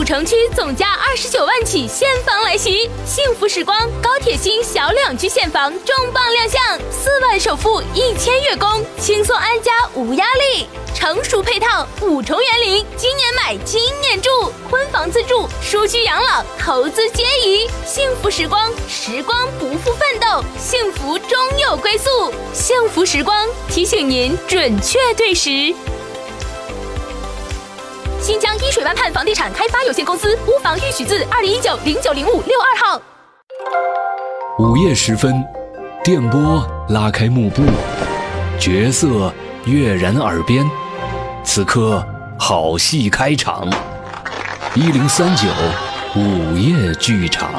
城区总价29万起现房来袭，幸福时光高铁新小两居现房重磅亮相，4万首付1000月供，轻松安家无压力。成熟配套5重园林，今年买今年住，婚房自住，舒居养老，投资皆宜。幸福时光，时光不负奋斗，幸福终有归宿。幸福时光提醒您准确对时。新疆依水湾畔房地产开发有限公司屋房预许字2019090562号。 午夜时分，电波拉开幕布，角色跃然耳边。此刻好戏开场，1039午夜剧场。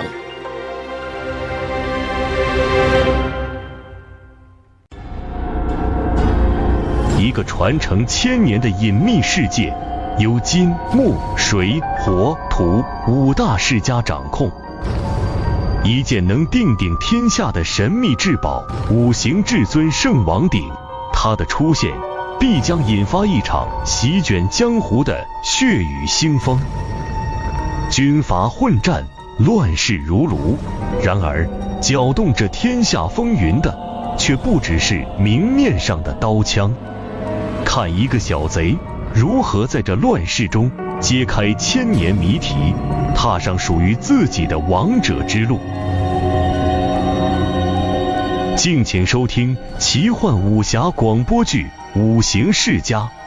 一个传承1000年的隐秘世界，由金、木、水、火、土5大世家掌控。一件能定鼎天下的神秘至宝——五行至尊圣王鼎，它的出现必将引发一场席卷江湖的血雨腥风。军阀混战，乱世如炉。然而，搅动这天下风云的，却不只是明面上的刀枪。看一个小贼如何在这乱世中揭开1000年谜题，踏上属于自己的王者之路。敬请收听奇幻武侠广播剧《五行世家》。